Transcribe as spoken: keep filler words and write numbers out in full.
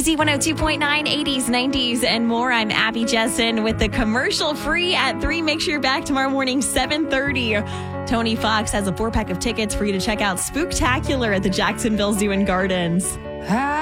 Z one oh two point nine, eighties, nineties, and more. I'm Abby Jessen with the commercial free at three. Make sure you're back tomorrow morning, seven thirty. Tony Fox has a four-pack of tickets for you to check out Spooktacular at the Jacksonville Zoo and Gardens.